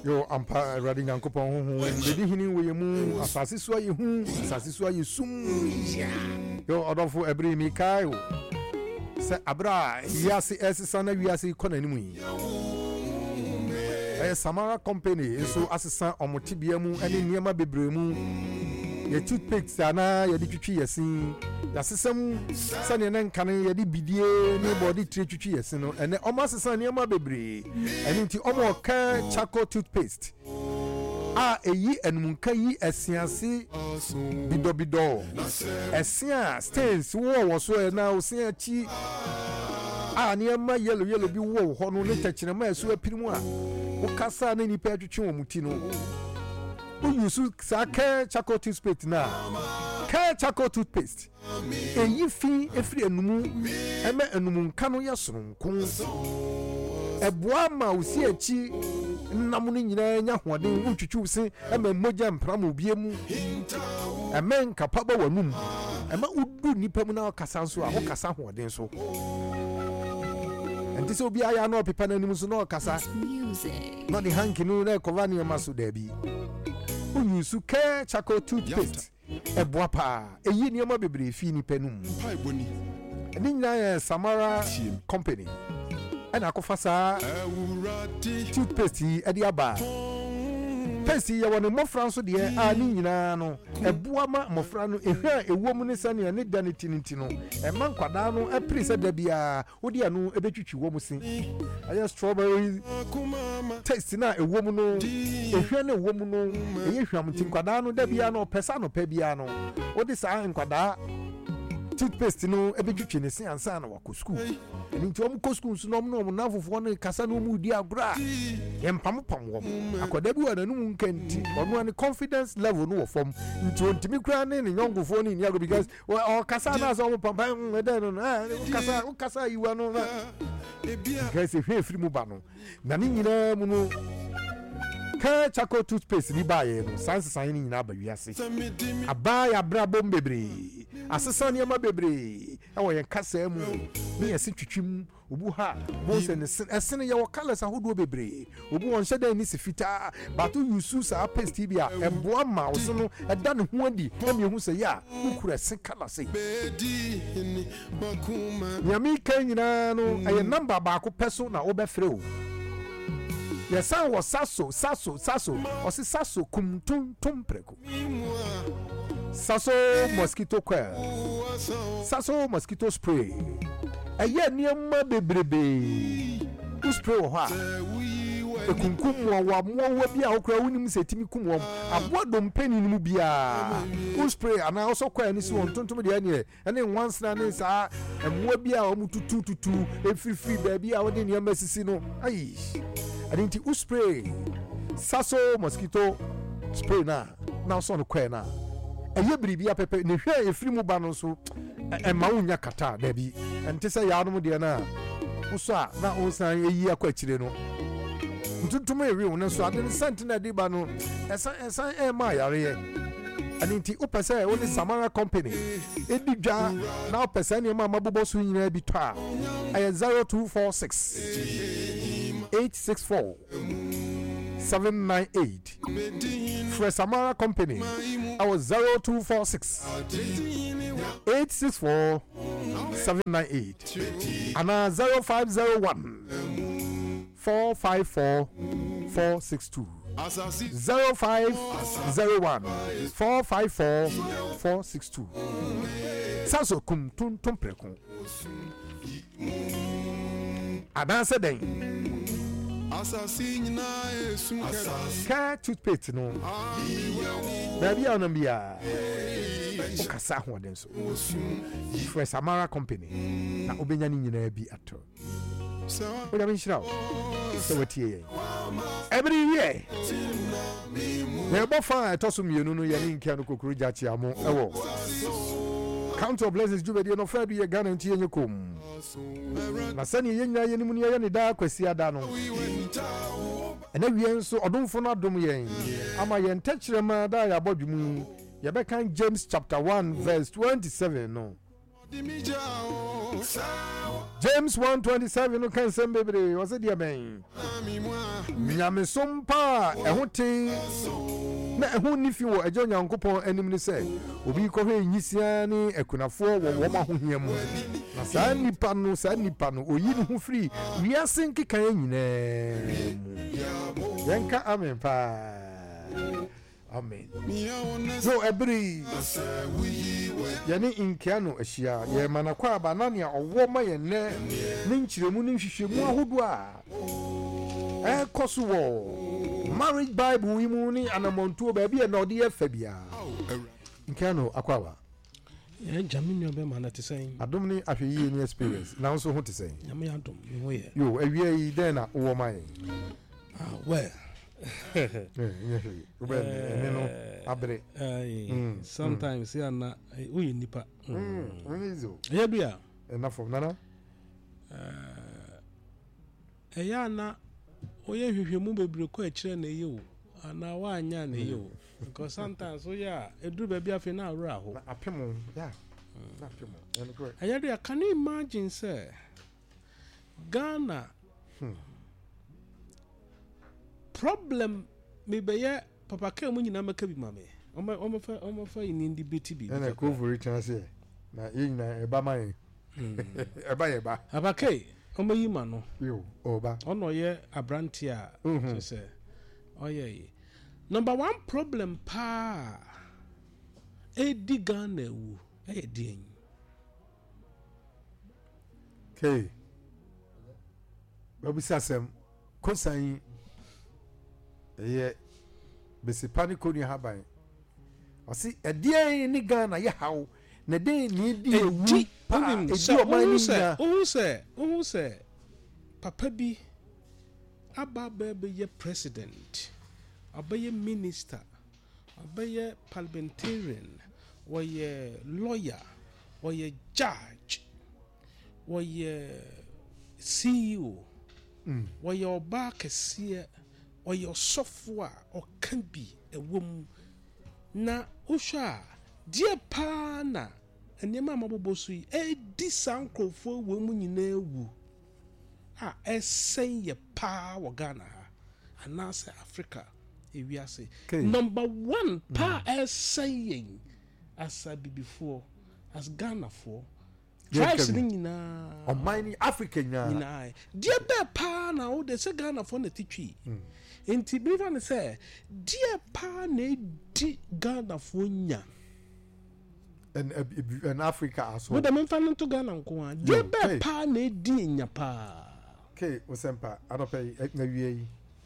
yo ampa Awurade Nyankopɔn ho bedi hini we mu asase so aye hu asase so aye sum yo odofo ebri mi kai o se abra wiase esesa na wiase kɔ nanimu yi Samara company so asesa omotibia mu ene niema bebre mu ye toothpicks ana ye di twitwi yesin yasesam sane na nkane ye di bidie ne body tire twitwi yesin no ene omo asesa niema bebre ene nti omo ka charcoal toothpaste eyi enmunka yi esiase bidobido esia stains wo so na osia chi niema yellow bi wo ho no ne tachire ma eso apirimu ukasa na nipa atwetwe wo muti no uyusu saka charcoal toothpaste na ka charcoal toothpaste eyi fi efri enumu ema enumu nka no yesoronko eboa ma usi achi nnam no nyina nya hoden utwetwe se ema moja mpram obiemu ema nkapa ba wanum ema udu nipa mu na okasa nso a okasa hoden so enti so bia ya no pepa na nim so na okasa no the hanky no na cover ni maso da bi uyusu ka charcoal toothpaste eboa pa eyi ni ma bebre fi ni panum ni nyina Samara company ana akofa sa toothpaste edi aba paste ya woni mofra nso de ni nyina no eboa ma mofra no ehwa ewom ne sane ne da ne tinti no ema nkwada no eprise da bia odi anu ebetwitwi wo musin aya strawberry taste na ewom no ehwa na ewom no ehwa mtin nkwada no da bia no pesa no pa bia no odi sa nkwada toothpaste no ebetwitwi ne sin ansa na wako school nti om ko school so no na fofo no kasa no mu di agura yempam wo akoda bi wana no nkanti ono ne confidence level no fom nti ontimi kura ne nyongofo ni ago because o kasa na so pampa eda no kasa yiwa no na guys e free mu ba no na ni nyina mu no ka charcoal toothpaste ni baye no sansan ni nyina ba wiase abaya bra bom bebre asesa ni ma bebre awo ye kasa mu ni yesi twitwim obu ha bo se ne esene ye wo colors ahodo bebre obu won hyeda ni sifita but yusu sa paste bia eboa ma wo so no eda ne ho adi na me hu se ya ukura se colors nyami kan nyina no aye number ba ko peso na wo be frɛ o yesa wo saso osi saso tum preko saso mosquito coil saso mosquito spray eye niema bebrebe u spray wo ha ekunkum wa bia okura wonim setimi kum wo abodom pani nimu bia u spray ana also coil ni si won tontom de ene once na ne sa emwa bia o mututututu efrifri ba bia wo de niema sisi no ai adinti u spray saso mosquito spray na so no coil na eye bribia pepe ne hwe efiri mu ba no so ma wonya kata da bi ente se ya no de na so a na o san eyi akwachire no ntuntum ewi won so ade sent na de ba no esan ma yare aninti upese woni Samara company edidwa na upese ne ma mabobo so nyina bi to a 0246 864 798 for Samara company I was 0246 864 798 and 0501 454 462 0501 454 462 Saso kum tum preko adanse den ka toothpaste no baby anambia okasa ho den so for Samara company na obenya ni nyina bi ato o da binshira so watie every year na bo fa etoso mienu no ye ni nkia no kokuru jachi amo ewo count of blessings jubedi no fa bi ye Ghana ntie nyekom na sani ye nyina ye ni mu ye ni da kwasi ada no ena wie nso odumfo no adom yen ama yen tachirema da ya bodwum ye be kan James chapter 1 verse 27 no James 1:27 no kan sem bebre o se dia ben nyamesom pa ehote na ehun ni fi wo ejo nyankopon anim ni se obi ko hwe nyisia ni ekunafo wo ma ho hia mu na sa nipa no oyi ni ho free wiase nkekan nyina yanka amen pa amen so every yani inkiano ahia ye manakwa banania owo ma ye ne nchiremu ni hwehwemu ahodo a koso wo marriage bible yimu ni anamontuo ba bia na ode ye fa bia inkiano akwawa ye jamini obe ma na tesen adom ni ahweyi ni experience na nso ho tesen nyame adom me ho ye yo awie yi den na wo ma ye well sometimes ya na uyi nipa ya bia enough of nana ya na oye hwehwemu bebre ko akire na ye o ana wa anya na ye o because sometimes so ya eduru ba bia fe na awura ho apemo ya na apemo and go ya bia can you imagine say Ghana problem me be papa ka mu nyina maka bi mame o fa ini ndi beti bi na ko for chance na yina e ba man e ba ye ba papa ka o ma yima no yo oba ono ye abranti a say oye number one problem pa e di Ghana wu e di en okay babu sasem konsan ye besi paniko ni haban osi edie ni Ghana ye hawo na den ni di ewu pa edi o man ni na o se papa bi aba be ye president abaye minister abaye parliamentarian woye lawyer woye judge woye CEO woye oba kese oyo software o can be a woman na usha die pa na enema mabobosu e di sankrofo wo mu nyina ewu a esen ye pa wo Ghana anase Africa ewiase number 1 pa esen as before as Ghana for tribes ni nyina o mine Africa nyina die be pa na o de se Ghana for na titwi enti biva ne say die pa na di Ghana for nya and Africa as well we dem fan to Ghana nko a die be pa na di nya pa okay osempa adope na wie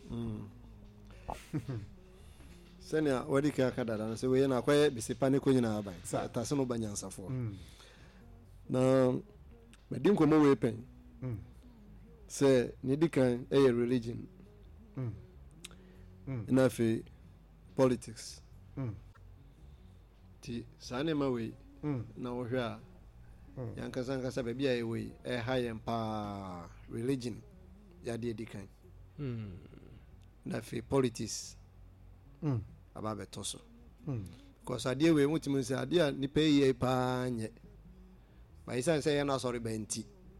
senia wadi ka kada na se we na kwaye bisipa ne ko nyina aban ta se no banyansafo na medin ko mo we pen se ni dikan e religion na fe politics ti sane ma we na wo hwa yankasa ba bia e we e high pa religion ya de dikan na fe politics aba betoso because ade we mutimu se ade a ni pay ye pa nye ba isa se ya na sorry benti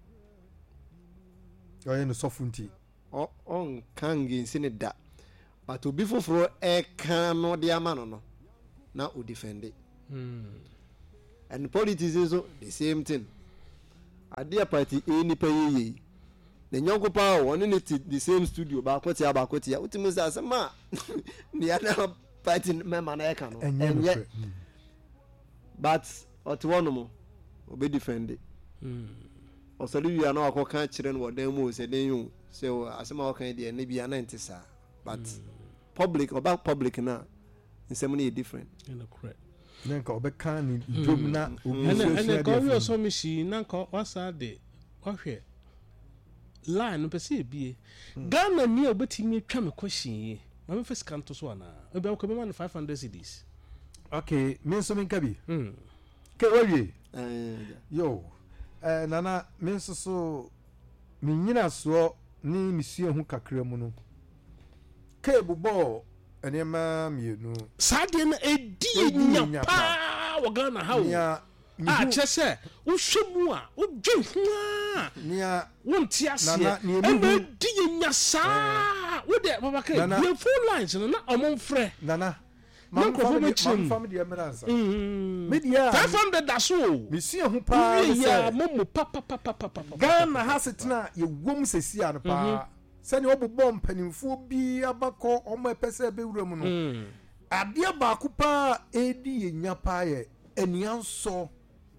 o ye no sofunti on kangi sine da but obi foforo e kan no de ama no na o defend it and politics is the same thing ade a party e ni pay ye the nyonko pa won ni the same studio ba kwoti ya utimu se asema ni ana party member na e kan no enye but otwono mo obe defend it osori wi ana akoka kire no wodan mu se den yu se asema okan de ne bia na ntisa but public about public na nsem na different correct nanka obeka ni drum na obi and ko wi so mi shi nanka wasa de ohwe line pese bie Ghana ni obetimi twa me question ma me first canto so ana obi ko be man 500 cedis okay me so me kabi ke oye yo nana me nso so me nyina so ni misue hu kakra mu no ke bubo enema mienu sade na edi nya pa wo Ghana ha kyese wo hwemu a wo dwe ho nia wo ntiase e di nyasa wo de baba kai the full lines na omonfre nana mamfam de emeransa media 500 daso mesia ho pa ya momo papa Ghana hasetena ye wom sesi an pa sani obobom mpanimfo bi abakọ omo epese be wuram no ade ba ko pa edi ye nya pa ye enianso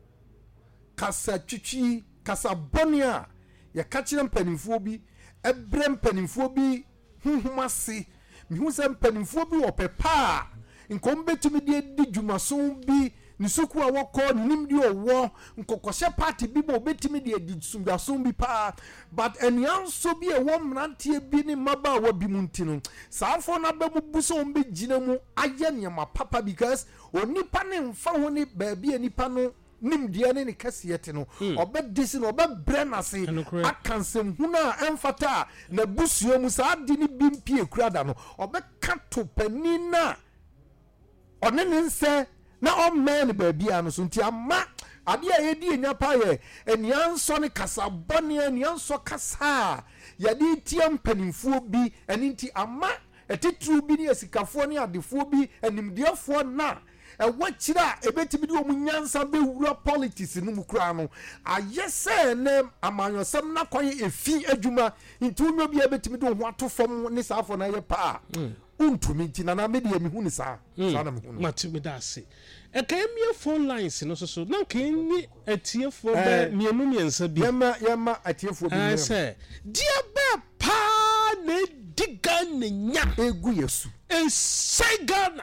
kasa twitwi kasa bonia ye ka kire mpanimfo bi ebre mpanimfo bi hunhumase mihu se mpanimfo bi opepa nkom betumi de di dwumaso bi ni soku a wokọ nim di owo nkokọhye party bi bo betimi de di sundaso bi pa but enianso bi e wo mrantie bi ni maba wa bi muntino saafo na ba bubuso on be gina mu aye niam papa because onipa ne mfa ho ni ba bi enipa no nim dia ne kasiyete no obedisi no obebrennase akansem huna emfata na busuo mu sa adi ni bimpie kurada no obekato panina onene nse na o man baby anu so nti ama ade a yedi enya pa ye enianso ne kasa bone enianso kasa ya di tiam panimfuo bi eni nti ama etitru bi ne asikafo ne adefo bi enimdiafo na ewachira ebetimi di omunyansa be wura politics no mukura no ayese ne amanyosem na kwaye efi adwuma nti unyo bi ebetimi di ho atofom ne safo na ye pa untumi nti na media mi hu ni sa na mi hu matimi da ase ekayemie phone lines no so na kenyi atiefo be mienu miensa bi yema atiefo bi say dia be pa na diga na nya egu yesu say Ghana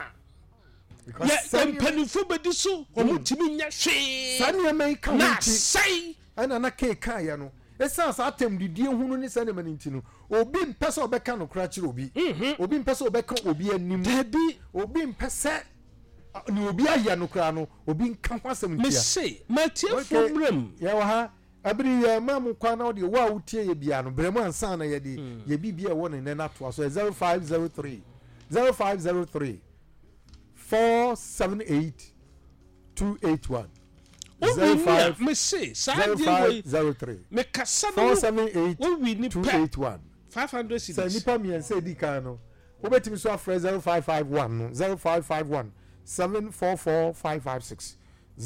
ya mpanifo be diso omutimi nya hwe sane me ka na say ana na ke kan ya no esa sa atem didie hunu ni sane maninti no obi mpese obeka no kra kire obi obi mpese obeka obi anim dabi obi mpese ni obi aya no kra no obi nka hwasem ntia me say matie fomrem ya wa ha abiri ya mamu kwa na odi wa utie ye bia no bremu ansa na ye di ye bibia e wo ne na to so 0503 478 281 05 me say 0503 me kasa 478 we need 281 500 cities say nipa mi ense di kan no obetimi so afre 0551 no 0551 744556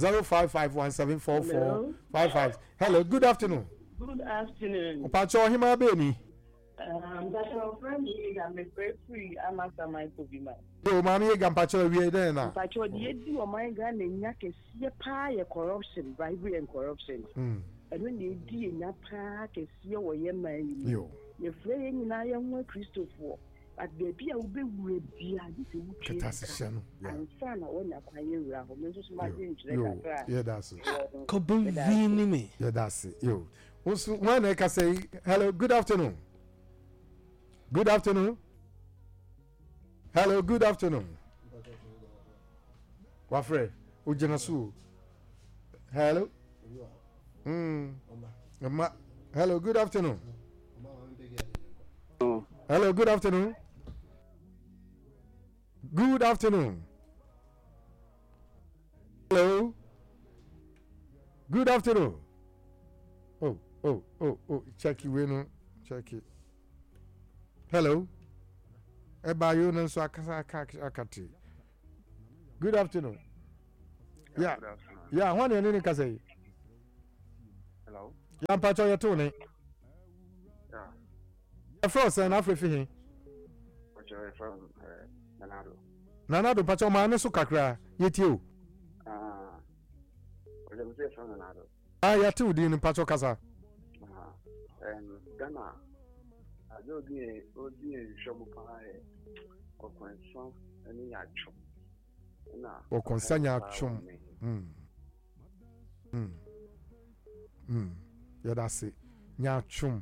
0551744555 hello good afternoon. Good afternoon. Pacho hima beni That's our friend is I'm free. I'm after my Kubima. yo mami ga pacho wie den na Pacho the do my Ghana nya kese pa ye corruption, bribery and corruption. And when they di nya pa kese wo ye man yo ye free nyina ye ho Christopher. But baby I will be we bia this is ketasisha no and son when I kwa ye wura ho me so ma dey nkyere yeah that's it ko bonvini me yeah that's it yo when I can say hello good afternoon. Good afternoon. Hello, good afternoon. Wafre, Ujanasu. Hello. Hello, good afternoon. Hello, good afternoon. Good afternoon. Hello. Good afternoon. Oh, check it, winner. Check it. Hello. Ebayo no so akati. Good afternoon. Yeah. Good afternoon. Yeah, when you need to say. Hello. Yeah, Pacho ya tone. Yeah. The first and Africa. Pacho from Nanado. Nanado Pacho ma ne so kakra. Yetio. Oje mse from Nanado. Ya tu di ni Pacho kasa. Ghana. Odi shomu pa okonso ani acho na okonsanya achum ya dase nya achum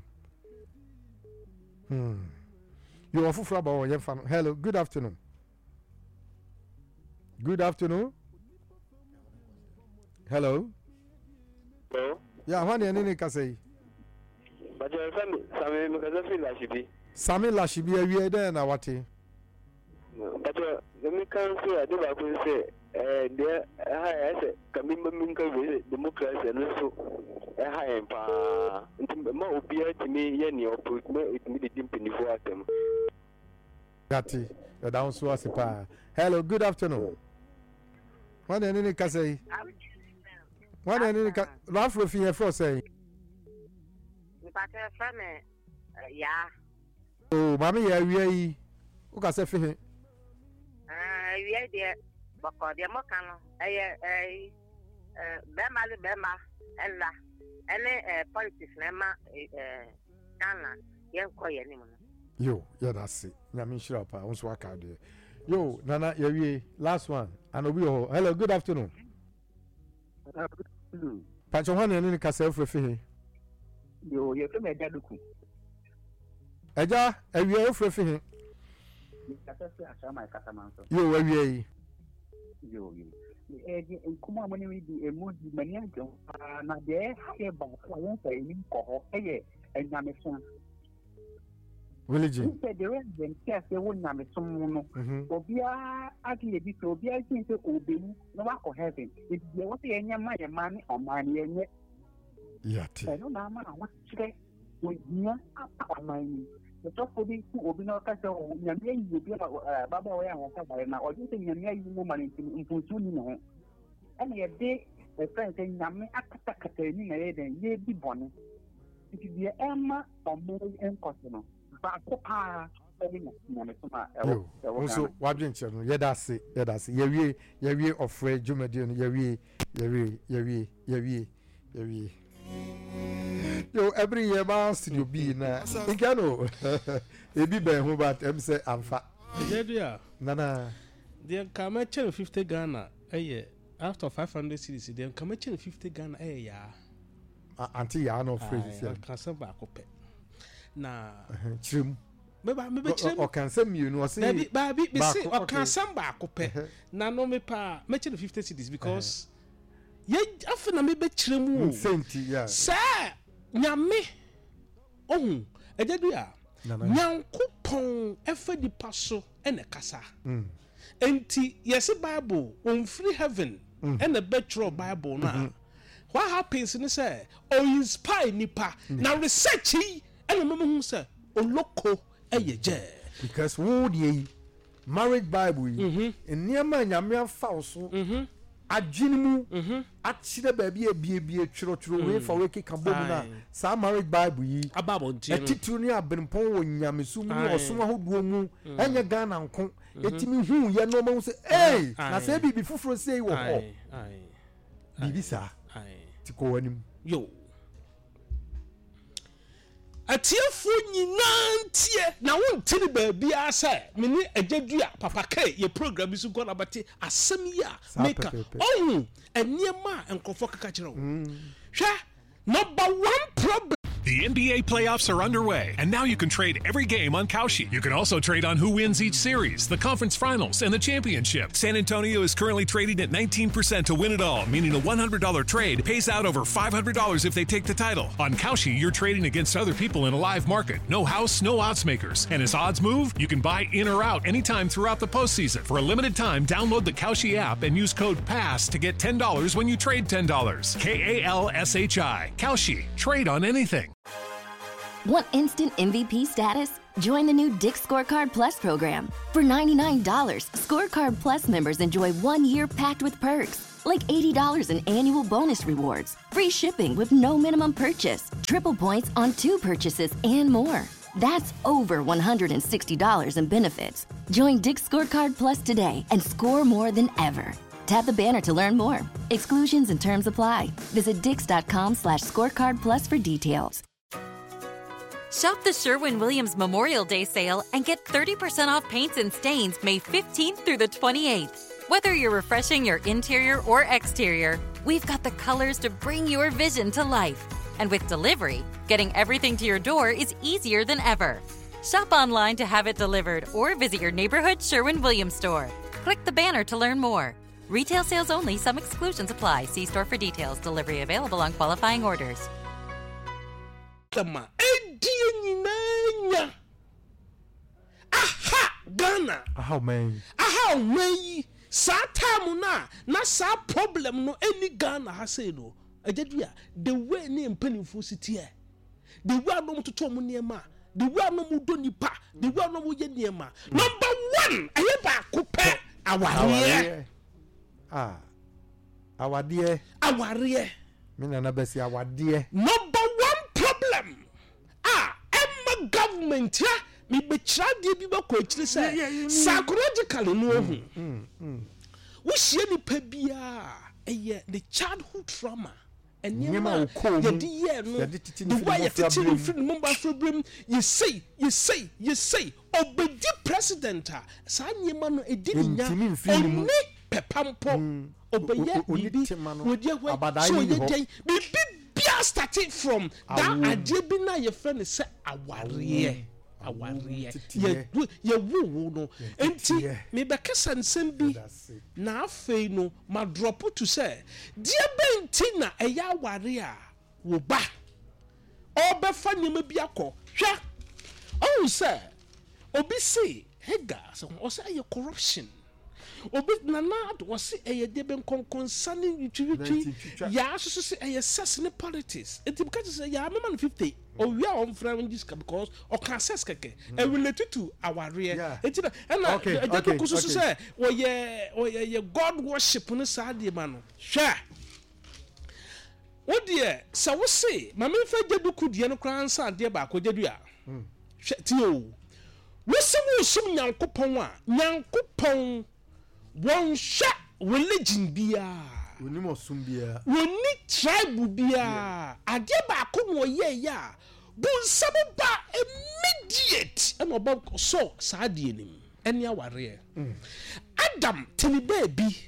you ofufra ba wo yemfa. Hello, good afternoon. Good afternoon. Hello. Hello. Yeah, when you need to say but your family Sami Lashibi. Sami Lashibi awie den na wate. But me cancel a do I say there I said coming democracy and so a high empire more appear to me any or put it me the dimping for them. Gatti, you're down so as a pa. Hello, good afternoon. What do you say? What do you laugh with you for saying? Yeah. Oh, Mammy, we are saying, We are there, but the Mocano, Bema, Ella, any politics, Nema, Ghana, young Koy anymore. yo, yeah, that's it. I'm sure I won't work out there. Yo, Nana, yeah, last one. And we all. Hello, good afternoon. Panchohan and any castle for fee. Yo, you're from Ejaduku. Eja, a year for fee. Yo, where we Yo, come on, when we do a mood, many of them are not there. About I won't say any call, and Namison. religion. The resident says they won't have some. Obia, actually, this will be, I think, obey no one for heaven. If there was any money or money, and yet, Yeah, I don't know what today with me up on my. The top of the two will be not as though you be a Baba or you think you're woman in Punsuno. And a day, a friend saying, Yammy, Akatakating, and ye be bonnet. It is the Emma or more in Cosmo. But Papa, yo, also, watching channel. Yeah, that's it. Yeah, that's it. Yeah, we afraid Jumadian. Yeah. Yo, every year, man, studio be na. Ikano, ebi be who but say amfa. Yeah, Nana, they come at 50 Ghana. After 500 cities, they come at 50 Ghana. auntie ya no afraid. Can some back up. Na Trim. Maybe Or can send you no say. Baby, say or can some back up. Na no me pa mention 50 cities because ye after na me be chiremu. Senti, yeah. Sir, nyame. Oh, ejadua. Nyankopon efe di paso ene kasa. Enti yes Bible on free heaven and a better Bible na. What happens in say o inspire nipa na research yi and mama hu say o loco eyeje Because wo dey marriage Bible yi eniema nyame afa so adwinimu akyire baabi ebie twiro we for we keka bom na sa marriage Bible yi ababo ntino etitru ni abenpon wo nyamesu mu osom ahodo mu enya Ghana nko etimi hu ye no ma say eh na say bibi fufuro say wo ho bibi sa tiko anim yo atiefo nyina ntie na wonte ne baabi asa me ne ejadua papa kai ye program bi so go na bate asem yi a meka oh eniema enkofo kaka kire wo hwa number 1 problem. The NBA playoffs are underway, and now you can trade every game on Kalshi. You can also trade on who wins each series, the conference finals, and the championship. San Antonio is currently trading at 19% to win it all, meaning a $100 trade pays out over $500 if they take the title. On Kalshi, you're trading against other people in a live market. No house, no odds makers. And as odds move, you can buy in or out anytime throughout the postseason. For a limited time, download the Kalshi app and use code PASS to get $10 when you trade $10. KALSHI. Kalshi. Trade on anything. Want instant MVP status? Join the new Dick's Scorecard Plus program. For $99, Scorecard Plus members enjoy 1 year packed with perks, like $80 in annual bonus rewards, free shipping with no minimum purchase, triple points on 2 purchases, and more. That's over $160 in benefits. Join Dick's Scorecard Plus today and score more than ever. Tap the banner to learn more. Exclusions and terms apply. Visit dix.com/scorecard plus for details. Shop the Sherwin-Williams Memorial Day sale and get 30% off paints and stains May 15th through the 28th. Whether you're refreshing your interior or exterior, we've got the colors to bring your vision to life. And with delivery, getting everything to your door is easier than ever. Shop online to have it delivered or visit your neighborhood Sherwin-Williams store. Click the banner to learn more. Retail sales only. Some exclusions apply. See store for details. Delivery available on qualifying orders. Aha! Ghana how man sa time na sa problem no any Ghana ha say no ajedia the way ne mpanimfo sitie the way anom toto mo niema the way anom do nipa the way anom ye niema number 1 aye ba ko pe aware aware me na besi awade number 1 problem emma government ya me be trade bi ba ko akire say psychologically no hu we share ni pa bia the childhood trauma and the way you teaching from number problem you say obedi president sa nyema no edini nya oni pepampo obeye bibi wodi ahwe so ye dey bibi bia started from that idea bi na your friend say aware ye wo no enti me be kasa nsem bi na afei no ma drop to say dia benti na eya aware a wo ba obefa nyema bi akọ hwa o say obi say hega so o say corruption obi nanad was a deben concerning you ya so say a assassin politics it because say ya man 50 or we are on friend because or can assess keke and related to our rear it and okay say oh yeah god worship no sade man hwa what dear so we say ma me fa jeduku de no kran sa de ba ko jedu a ti o we say we sum nyankopon one shot religion bia oni mo sum bia oni tribe bia ade ba ko no ye ya bu nsam ba immediate and about so saade nim eni aware Adam tini baby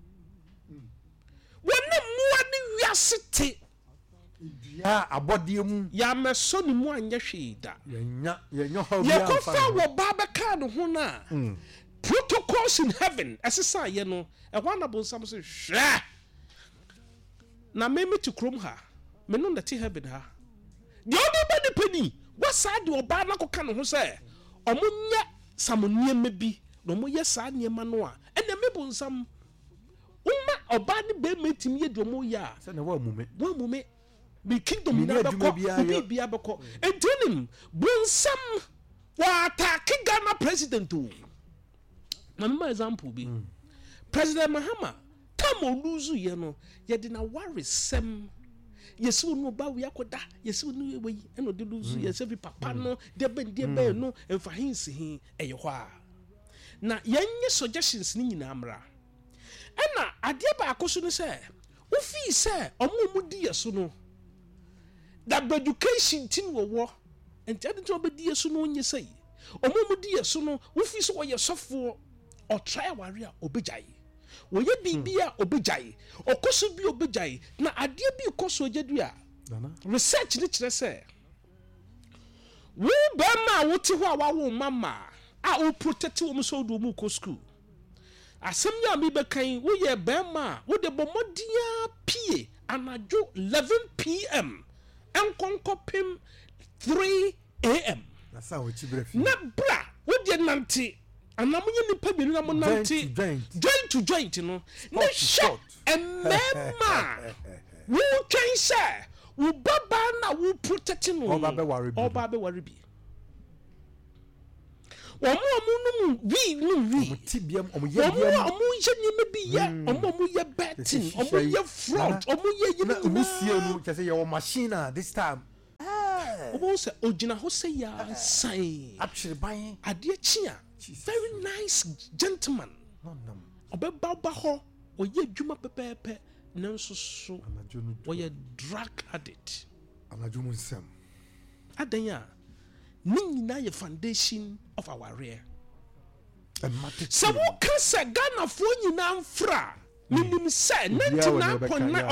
wona muwa ni wiasete ya abodie mu ya meso ni mu anya hweda yenya ho bia ya ko fa wo baba ka no ho na protocols in heaven asesa ye no e ho na bo nsam so hwe na me to krom ha me no na ti heaven ha the other body penny what side the oba na ko ka no ho say omunya samonie mebi no mo ye sa niema no a ene me bo nsam umma oba ni be metim ye do mo ya say na wa mume be kingdom na be bia beko entenim bo nsam wa attack Ghana president o na example bi President Mahama tamo lose ye no ye de na worry sem yesu no ba wi akoda yesu no we eno de lose ye se papa no de be no emfa hinsi hin eye ho a na yenye suggestions ni nyina amra ena ade ba akoso no se wo fi se omo di yesu no that education tin wo enti ade to be di yesu no onye sei omo di yesu no wo fi se wo ye sofo or try warrior obejai wo ye bibia obejai okoso bi obejai na ade bi koso jedua research ni kire se wo ba ma wo ti ho a wo mama a wo protect wo so do mu ko school asem ya mi be kan wo ye ba ma wo de bomodia pie anajo 11 pm enkonkopim 3 am na sa wo chibrefi na bra wo de nante anamunye nipa bi na mo nante joint to joint no na shot emema wo twen say wo baba na wo protect no oba be worry bi omo bi no tibiam omo ye ni bi ye omo ye betting omo ye fraud omo ye yi na omusie no kese ye wo machine this time omo say ogina ho say ya sign actually buying ade chia very nice gentleman obeba ho oye dwuma pepepe nanso so oye drug addict anajumu nsem adanya ni na ye foundation of our rear so wo kan se Ghana fo nyina mfra minim se 99.9